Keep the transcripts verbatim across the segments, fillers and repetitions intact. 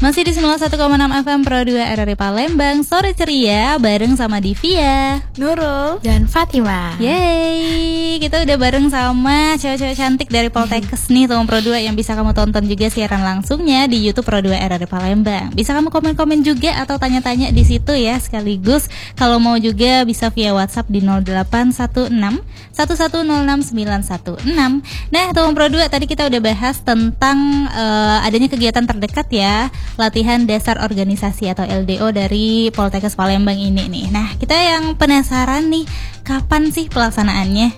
Masih di sembilan puluh satu koma enam F M Pro dua R R I Palembang. Sore ceria bareng sama Divia, Nurul, dan Fatima. Yeay, kita udah bareng sama cewek-cewek cantik dari Poltekkes nih teman Pro dua, yang bisa kamu tonton juga siaran langsungnya di YouTube Pro dua R R I Palembang. Bisa kamu komen-komen juga atau tanya-tanya di situ ya. Sekaligus kalau mau juga bisa via WhatsApp di nol delapan satu enam satu satu nol enam sembilan satu enam. Nah, teman Pro dua, tadi kita udah bahas tentang uh, adanya kegiatan terdekat ya, latihan dasar organisasi atau L D O dari Poltekkes Palembang ini nih. Nah, kita yang penasaran nih, kapan sih pelaksanaannya?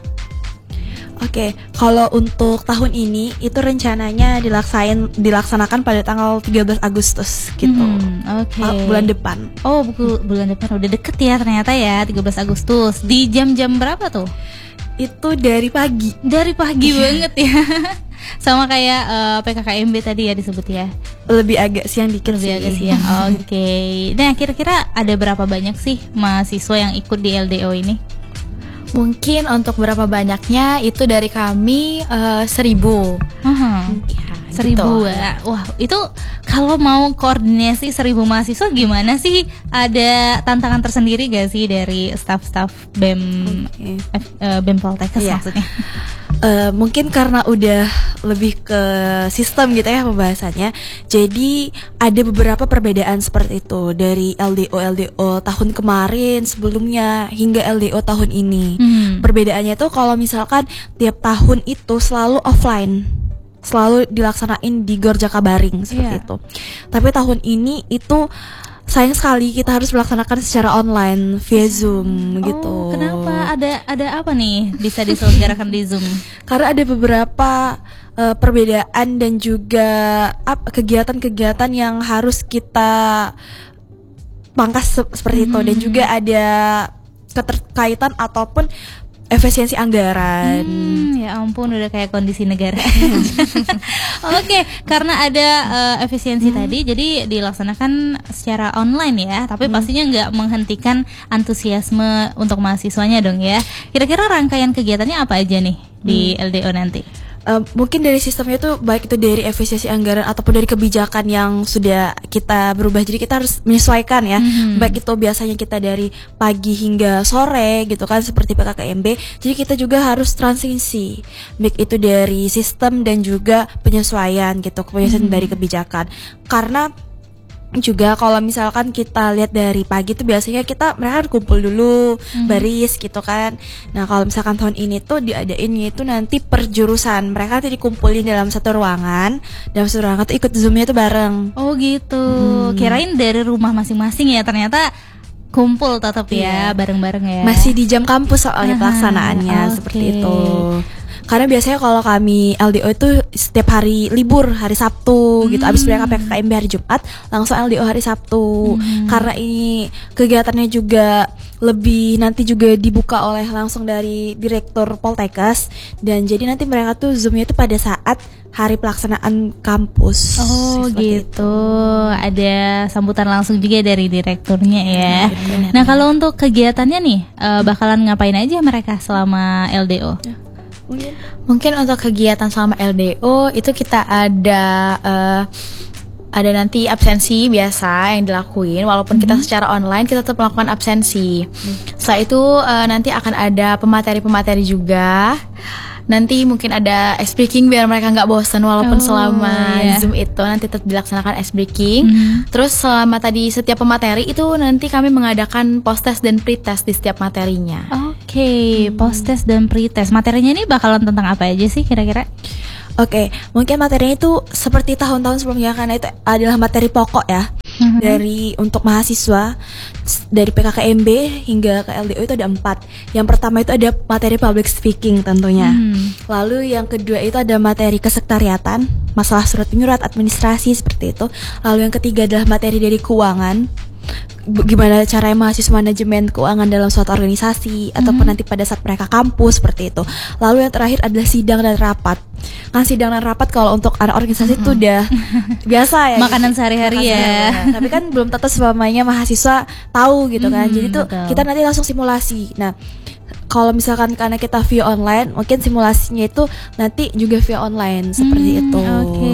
Oke, kalau untuk tahun ini itu rencananya dilaksain dilaksanakan pada tanggal tiga belas Agustus gitu. Hmm, Oke. Okay. Bulan depan. Oh, buku, bulan depan udah deket ya ternyata ya, tiga belas Agustus. Di jam-jam berapa tuh? Itu dari pagi. Dari pagi banget ya. Sama kayak uh, P K K M B tadi ya disebut ya. Lebih agak siang dikit Lebih sih. agak siang. Oke. Okay. Nah, kira-kira ada berapa banyak sih mahasiswa yang ikut di L D O ini? Mungkin untuk berapa banyaknya itu dari kami uh, seribu. Uh-huh. Ya, Seribu. gitu. Wah, itu kalau mau koordinasi seribu mahasiswa gimana sih? Ada tantangan tersendiri gak sih dari staf-staf B E M Okay. F, uh, B E M Poltekkes Iya. maksudnya? Uh, mungkin karena udah lebih ke sistem gitu ya pembahasannya. Jadi ada beberapa perbedaan seperti itu dari L D O L D O tahun kemarin sebelumnya hingga L D O tahun ini. Hmm. Perbedaannya tuh kalau misalkan tiap tahun itu selalu offline, selalu dilaksanain di Gor Jakabaring seperti Iya. itu. Tapi tahun ini itu sayang sekali kita harus melaksanakan secara online via Zoom gitu. Oh, kenapa? Ada ada apa nih bisa diselenggarakan di Zoom? Karena ada beberapa uh, perbedaan dan juga apa, kegiatan-kegiatan yang harus kita pangkas se- seperti itu, dan juga ada keterkaitan ataupun efisiensi anggaran. Hmm, ya ampun, udah kayak kondisi negara. Oke, karena ada uh, efisiensi Hmm. tadi, jadi dilaksanakan secara online ya. Tapi pastinya nggak menghentikan antusiasme untuk mahasiswanya dong ya. Kira-kira rangkaian kegiatannya apa aja nih di L D O nanti? Uh, mungkin dari sistemnya itu baik itu dari efisiensi anggaran ataupun dari kebijakan yang sudah kita berubah, jadi kita harus menyesuaikan ya. Hmm. Baik itu biasanya kita dari pagi hingga sore gitu kan seperti P K K M B, jadi kita juga harus transisi baik itu dari sistem dan juga penyesuaian gitu, penyesuaian Hmm. dari kebijakan. Karena juga kalau misalkan kita lihat dari pagi tuh biasanya kita mereka kumpul dulu Mhm. baris gitu kan. Nah kalau misalkan tahun ini tuh diadainnya itu nanti per jurusan, mereka nanti dikumpulin dalam satu ruangan, dalam satu ruangan tuh ikut zoomnya tuh bareng. Oh gitu. Hmm. Kirain dari rumah masing-masing ya, ternyata kumpul tetap ya, Iya. bareng-bareng ya. Masih di jam kampus soalnya Aha, pelaksanaannya oke. seperti itu. Karena biasanya kalau kami L D O itu setiap hari libur, hari Sabtu gitu. Abis mereka P K K M B hari Jumat, langsung L D O hari Sabtu. Hmm. Karena ini kegiatannya juga lebih nanti juga dibuka oleh langsung dari Direktur Poltekkes, dan jadi nanti mereka tuh zoomnya itu pada saat hari pelaksanaan kampus. Oh Seperti gitu, ada sambutan langsung juga dari direkturnya ya. benar. Nah, kalau untuk kegiatannya nih, eh, bakalan ngapain aja mereka selama L D O? Mungkin. Mungkin untuk kegiatan selama L D O itu kita ada uh, ada nanti absensi biasa yang dilakuin, walaupun kita secara online kita tetap melakukan absensi. Setelah itu uh, nanti akan ada pemateri-pemateri juga. Nanti mungkin ada ice breaking biar mereka nggak bosan walaupun Oh, selama iya. Zoom itu nanti tetap dilaksanakan ice breaking. Mhm. Terus selama tadi setiap pemateri itu nanti kami mengadakan post test dan pre test di setiap materinya. Oke, post test dan pre-test. Materinya ini bakalan tentang apa aja sih kira-kira? Oke, mungkin materinya itu seperti tahun-tahun sebelumnya, karena itu adalah materi pokok ya. Mhm. Dari untuk mahasiswa s- dari P K K M B hingga ke L D O itu ada empat. Yang pertama itu ada materi public speaking tentunya. Hmm. Lalu yang kedua itu ada materi kesekretariatan, masalah surat menyurat, administrasi seperti itu. Lalu yang ketiga adalah materi dari keuangan, B- gimana cara mahasiswa manajemen keuangan dalam suatu organisasi ataupun nanti pada saat mereka kampus seperti itu. Lalu yang terakhir adalah sidang dan rapat. Kan sidang dan rapat kalau untuk anak organisasi itu udah biasa ya. Makanan gitu. sehari-hari Makanan ya. sehari-hari. Tapi kan belum tentu semuanya mahasiswa tahu gitu kan. Hmm, Jadi tuh betul. kita nanti langsung simulasi. Nah, kalau misalkan karena kita via online, mungkin simulasinya itu nanti juga via online seperti Hmm, itu. Oke.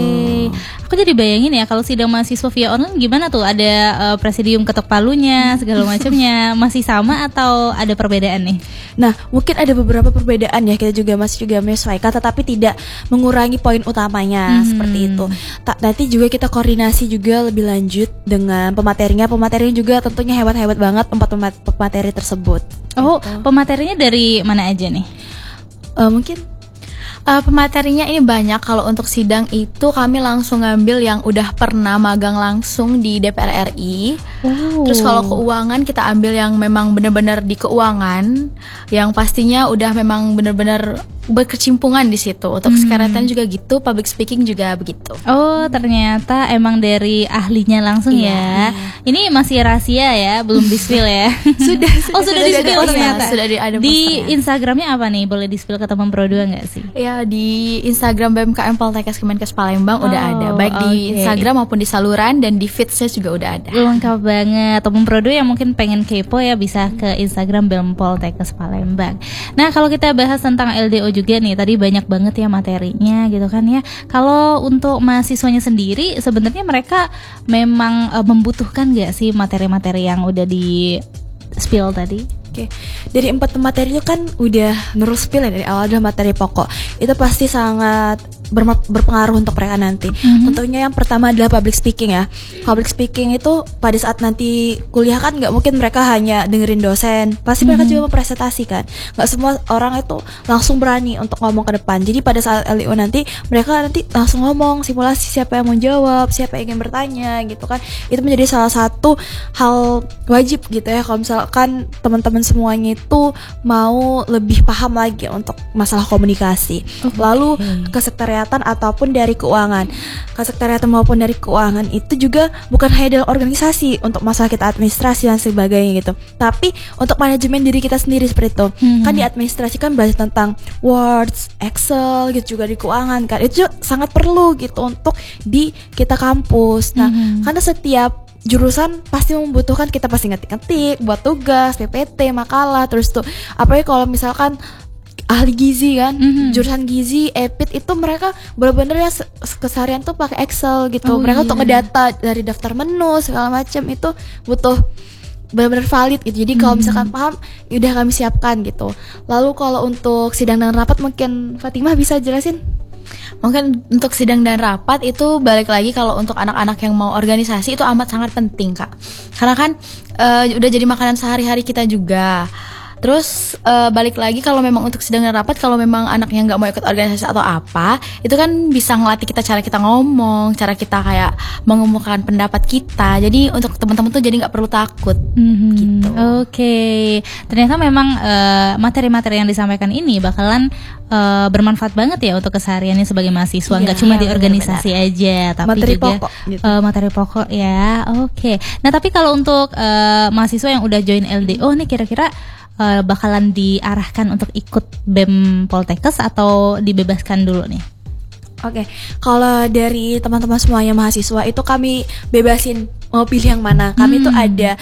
aku jadi bayangin ya kalau sidang mahasiswa via online gimana tuh? Ada uh, presidium ketok palunya segala macamnya, masih sama atau ada perbedaan nih? Nah, mungkin ada beberapa perbedaan ya, kita juga masih juga menyesuaikan, tetapi tidak mengurangi poin utamanya, hmm. seperti itu. Ta- nanti juga kita koordinasi juga lebih lanjut dengan pematerinya. Pematerinya juga tentunya hebat-hebat banget empat pemateri tersebut. Oh, gitu. Pematerinya dari mana aja nih? Uh, mungkin Uh, pematerinya ini banyak. Kalau untuk sidang itu kami langsung ngambil yang udah pernah magang langsung di D P R R I. Oh. Terus kalau keuangan kita ambil yang memang benar-benar di keuangan, yang pastinya udah memang benar-benar berkecimpungan di situ. Untuk hmm. sekretariatan juga gitu, public speaking juga begitu. Oh, ternyata emang dari ahlinya langsung ya. Iya. Ini masih rahasia ya, belum di-spill ya. sudah, sudah. Oh, sudah, sudah di-spill ternyata. Sudah di, ada di posternya. Instagramnya apa nih? Boleh di-spill ke teman Pro dua nggak sih? Ya, di Instagram B M K M Poltekkes Kemenkes Palembang oh, udah ada. Baik okay. di Instagram maupun di saluran dan di feeds-nya juga udah ada. Lengkap banget. Teman Pro dua yang mungkin pengen kepo ya bisa ke Instagram B M Poltekkes Palembang. Nah, kalau kita bahas tentang L D O juga nih, tadi banyak banget ya materinya gitu kan ya. Kalau untuk mahasiswanya sendiri sebenarnya mereka memang uh, membutuhkan gak sih materi-materi yang udah di spill tadi? Oke, dari empat materi itu kan udah ngerus spill ya dari awal, adalah materi pokok. Itu pasti sangat berma- berpengaruh untuk mereka nanti. Mm-hmm. Tentunya yang pertama adalah public speaking ya. Public speaking itu pada saat nanti kuliah kan nggak mungkin mereka hanya dengerin dosen, pasti mereka mm-hmm. juga mempresentasikan. Nggak semua orang itu langsung berani untuk ngomong ke depan. Jadi pada saat L D O nanti mereka nanti langsung ngomong, simulasi siapa yang mau jawab, siapa yang ingin bertanya gitu kan. Itu menjadi salah satu hal wajib gitu ya, kalau misalkan teman-teman semuanya itu mau lebih paham lagi untuk masalah komunikasi. Okay. Lalu kesekretariatan ataupun dari keuangan. Kesekretariatan maupun dari keuangan itu juga bukan hanya dalam organisasi untuk masalah kita administrasi dan sebagainya gitu. Tapi untuk manajemen diri kita sendiri seperti itu. Hmm. Kan di administrasi kan belajar tentang Words, Excel gitu, juga di keuangan kan. Itu sangat perlu gitu untuk di kita kampus. Nah, hmm. karena setiap jurusan pasti membutuhkan kita pasti ngetik-ngetik buat tugas, P P T, makalah, terus tuh apalagi kalau misalkan ahli gizi kan, mm-hmm. jurusan gizi, epid itu mereka benar-benar ya keseharian tuh pakai Excel gitu. Oh, mereka iya. untuk ngedata dari daftar menu segala macam itu butuh benar-benar valid gitu. Jadi kalau misalkan paham, udah kami siapkan gitu. Lalu kalau untuk sidang dan rapat mungkin Fatimah bisa jelasin? Mungkin untuk sidang dan rapat itu balik lagi kalau untuk anak-anak yang mau organisasi itu amat sangat penting, Kak. Karena kan uh, udah jadi makanan sehari-hari kita juga. Terus uh, balik lagi kalau memang untuk sidang dan rapat, kalau memang anaknya nggak mau ikut organisasi atau apa, itu kan bisa ngelatih kita cara kita ngomong, cara kita kayak mengemukakan pendapat kita. Jadi untuk teman-teman tuh jadi nggak perlu takut. Mm-hmm. Gitu. Oke, okay. Ternyata memang uh, materi-materi yang disampaikan ini bakalan uh, bermanfaat banget ya untuk kesehariannya sebagai mahasiswa. Nggak iya, cuma iya, di organisasi benar-benar aja, tapi materi juga pokok, gitu. uh, materi pokok ya. Oke. Okay. Nah tapi kalau untuk uh, mahasiswa yang udah join L D O nih, kira-kira Uh, bakalan diarahkan untuk ikut B E M Poltekkes atau dibebaskan dulu nih? Oke, okay. Kalau dari teman-teman semuanya mahasiswa itu kami bebasin mau pilih yang mana. Kami tuh hmm. ada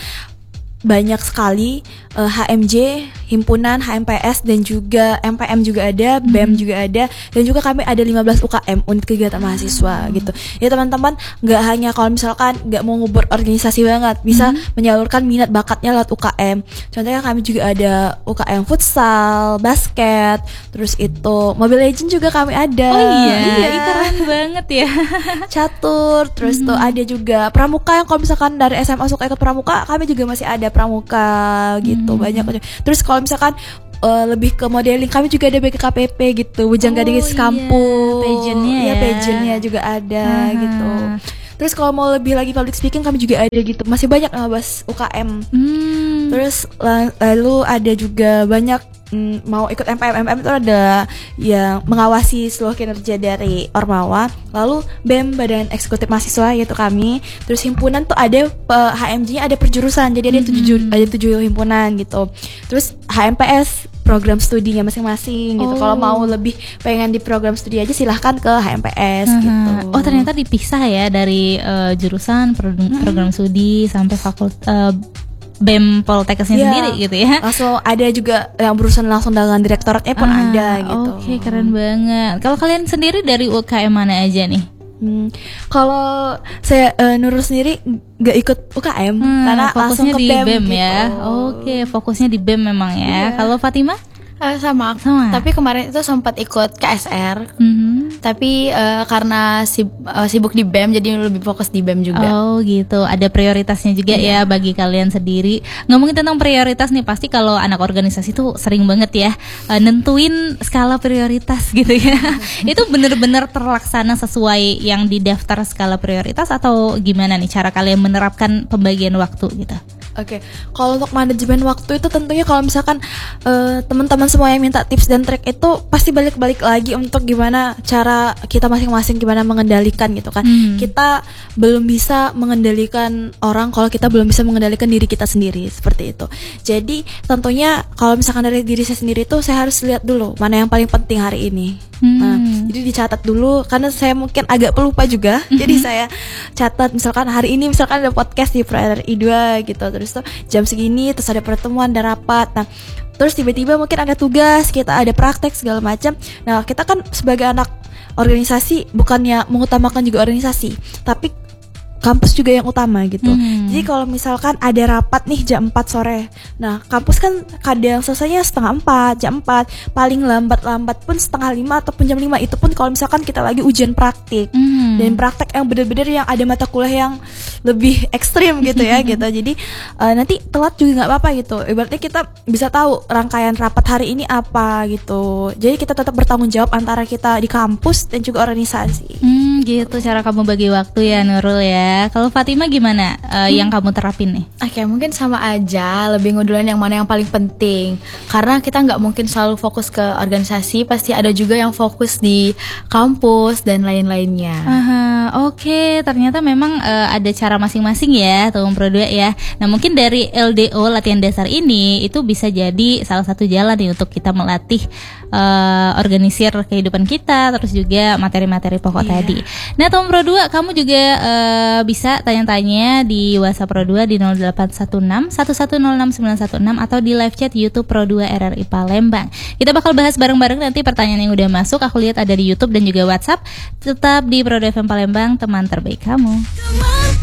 banyak sekali uh, H M J, himpunan, H M P S dan juga M P M juga ada, B E M hmm. juga ada, dan juga kami ada lima belas U K M, unit kegiatan mahasiswa hmm. gitu. Ya teman-teman nggak hanya kalau misalkan nggak mau berorganisasi banget, bisa hmm. menyalurkan minat bakatnya lewat U K M. Contohnya kami juga ada U K M futsal, basket, terus itu Mobile Legends juga kami ada. Oh iya, iya. Keren banget ya. Catur, terus hmm. tuh ada juga pramuka yang kalau misalkan dari S M A suka ikut pramuka, kami juga masih ada pramuka gitu. Hmm. Banyak. Terus kalau misalkan uh, lebih ke modeling, kami juga ada B K K P P gitu, Bujang oh, Gadis iya. Kampus, pageantnya ya, pageantnya juga ada uh-huh. gitu. Terus kalau mau lebih lagi public speaking, kami juga ada gitu, masih banyak ngebahas U K M. Hmm. Terus lalu ada juga banyak Mm, mau ikut M P M. M P M itu ada yang mengawasi seluruh kinerja dari Ormawa. Lalu B E M, Badan Eksekutif Mahasiswa, yaitu kami. Terus himpunan tuh ada uh, H M J-nya ada perjurusan, jadi ada tujuh mm-hmm. ada tujuh himpunan gitu. Terus H M P S program studinya masing-masing gitu. Oh. Kalau mau lebih pengen di program studi aja silahkan ke H M P S uh-huh. gitu. Oh ternyata dipisah ya dari uh, jurusan pro- mm-hmm. program studi sampai fakultas uh, B E M Poltekkesnya yeah. sendiri gitu ya. Langsung ada juga yang berurusan langsung dengan direktoratnya pun ah, ada gitu. Oke, okay, keren banget. Kalau kalian sendiri dari U K M mana aja nih? Hmm, kalau saya uh, Nurul sendiri nggak ikut U K M Hmm, karena langsung fokusnya ke di B E M, B E M gitu. ya. Oke, fokusnya di B E M memang ya. Iya. Kalau Fatima? Eh, sama. Sama. Tapi kemarin itu sempat ikut K S R. Mhm. Tapi eh, karena sib- eh, sibuk di B E M jadi lebih fokus di B E M juga. Oh gitu, ada prioritasnya juga ya bagi kalian sendiri. Ngomongin tentang prioritas nih, pasti kalau anak organisasi tuh sering banget ya eh, nentuin skala prioritas gitu ya. Itu bener-bener terlaksana sesuai yang didaftar skala prioritas atau gimana nih cara kalian menerapkan pembagian waktu gitu? Oke, kalau untuk manajemen waktu itu tentunya kalau misalkan eh, teman-teman semua yang minta tips dan trik itu pasti balik-balik lagi untuk gimana cara kita masing-masing gimana mengendalikan gitu kan. Hmm. Kita belum bisa mengendalikan orang kalau kita belum bisa mengendalikan diri kita sendiri, seperti itu. Jadi tentunya kalau misalkan dari diri saya sendiri tuh saya harus lihat dulu mana yang paling penting hari ini. Hmm. Nah, jadi dicatat dulu karena saya mungkin agak pelupa juga. Jadi saya catat misalkan hari ini misalkan ada podcast di Pro R I dua gitu. Terus tuh jam segini terus ada pertemuan, ada rapat. Nah, terus tiba-tiba mungkin ada tugas, kita ada praktek segala macam. Nah, kita kan sebagai anak organisasi bukannya mengutamakan juga organisasi, tapi kampus juga yang utama gitu. Hmm. Jadi kalau misalkan ada rapat nih jam empat sore. Nah, kampus kan kadang selesainya setengah empat, jam empat. Paling lambat-lambat pun setengah lima ataupun jam lima. Itu pun kalau misalkan kita lagi ujian praktik. Hmm. Dan praktek yang benar-benar yang ada mata kuliah yang lebih ekstrim gitu ya gitu. Jadi uh, nanti telat juga nggak apa-apa gitu. Ibaratnya kita bisa tahu rangkaian rapat hari ini apa gitu. Jadi kita tetap bertanggung jawab antara kita di kampus dan juga organisasi. Hmm, gitu cara kamu bagi waktu ya Nurul ya. Kalau Fatima gimana uh, yang kamu terapin nih? Oke, mungkin sama aja, lebih ngeduluin yang mana yang paling penting. Karena kita nggak mungkin selalu fokus ke organisasi, pasti ada juga yang fokus di kampus dan lain-lainnya. Aha, oke, ternyata memang uh, ada cara masing-masing ya, Tom Pro dua ya. Nah, mungkin dari L D O latihan dasar ini itu bisa jadi salah satu jalan nih untuk kita melatih uh, organisir kehidupan kita, terus juga materi-materi pokok Iya. tadi. Nah, Tom Pro dua kamu juga uh, bisa tanya-tanya di WhatsApp Pro dua di nol delapan satu enam satu satu nol enam sembilan satu enam atau di live chat YouTube Pro dua R R I Palembang. Kita bakal bahas bareng-bareng nanti pertanyaan yang udah masuk. Aku lihat ada di YouTube dan juga WhatsApp. Tetap di Pro dua F M Palembang, teman terbaik kamu.